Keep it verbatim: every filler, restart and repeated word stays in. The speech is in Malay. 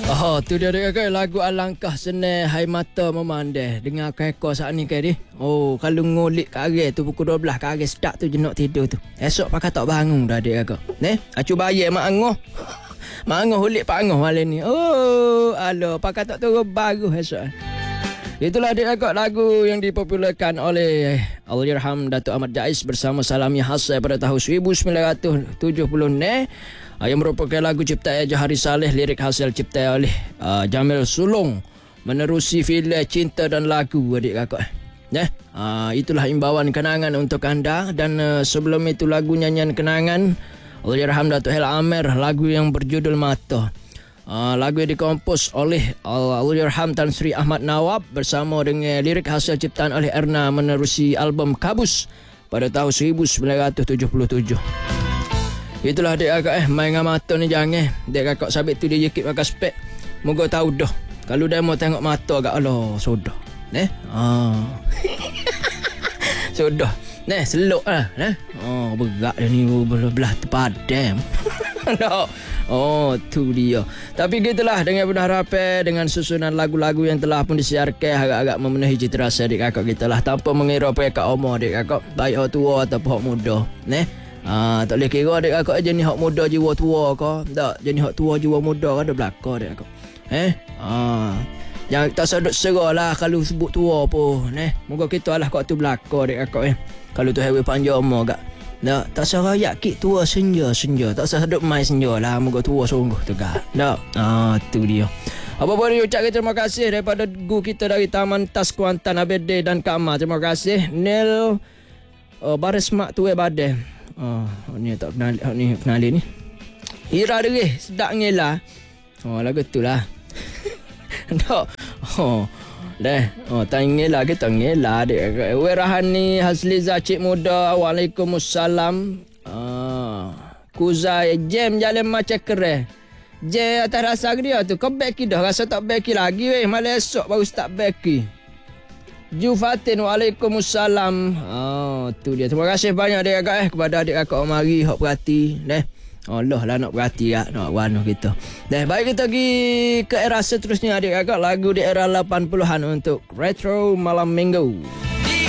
Oh, tu dia dia kan lagu Alangkah Senang Hai Mata Memandai. Dengar kekor saat ni kan dia. Oh, kalau ngolik kare tu pukul dua belas kare start tu jenak tidur tu. Esok pakai tak bangun dah dia kak. Neh, acu bayar mak angoh. Mak angoh hulik pak angoh malam ni. Oh, alo pakai tak turun baru esok. Itulah dia kak lagu yang dipopularkan oleh Allahyarham Datuk Ahmad Jais bersama Salami Hassan pada tahun seribu sembilan ratus tujuh puluh ne. Uh, yang merupakan lagu ciptaan Johari Saleh, lirik hasil ciptaan oleh uh, Jamil Sulong, menerusi filem Cinta dan Lagu adik kakak. Ya, uh, itulah imbauan kenangan untuk anda. Dan uh, sebelum itu lagu nyanyian kenangan Allahyarham Datuk Hel Amer, lagu yang berjudul Mata. Uh, lagu yang dikompos oleh uh, Allahyarham Tan Sri Ahmad Nawab bersama dengan lirik hasil ciptaan oleh Erna, menerusi album Kabus pada tahun seribu sembilan ratus tujuh puluh tujuh. Itulah dek kakak eh, main dengan mata ni jangan. Dek kakak sabit tu dia jekit pakai spek. Moga tahu dah. Kalau dia mau tengok mata agak Allah, sudah. Neh. Ah. Sudah. Neh, selok lah, neh. Oh, berat dia ni belah terpadam. No. Oh, tu dia. Tapi gitulah dengan penuh harapan, dengan susunan lagu-lagu yang telah pun disiarkan agak-agak memenuhi cita rasa adik kakak kita lah, tanpa mengira apa yang kak umur adik kakak, baik orang tua ataupun orang muda. Neh. Ah, tak boleh kira adik kakak jenis hak muda jiwa tua ke. Tak, jenis hak tua jiwa muda kan ada belakang adik kakak. Eh? Ah. Jangan tak sedut serah lah kalau sebut tua pun. Eh? Moga kita lah kat tu belakang adik kakak eh. Kalau tu highway panjang umur kak. Tak, tak usah rayak kit tua senja-senja. Tak usah sedut mai senja lah. Moga tua sungguh tu kak. Tak? Ah, tu dia. Apa boleh ucapkan terima kasih daripada guru kita dari Taman Tas Kuantan A B D dan Kak Ma. Terima kasih. Nil uh, Baris Mak Tuai Badan. Oh, ni tak kenal, ni kenali ni. Ira derih, sedap ngela. Oh, lagu tu lah. Tak. Oh, dah. Oh, tak ngela ke tak ngela dek. Werahan ni Hasliza Cik Muda. Waalaikumsalam. Ah, Kuzai jam jalan macam keren. Jam atas rasa dia tu. Kau beki dah, rasa tak beki lagi weh. Malam esok baru start beki. Jufatin, waalaikumsalam. Oh, tu dia. Terima kasih banyak adik kakak eh kepada adik kakak Omari hok perhati deh. Allah lah nak berhati ya, nak wano kita. Deh, baik kita pergi ke era seterusnya adik kakak, lagu di era lapan puluhan untuk Retro Malam Minggu.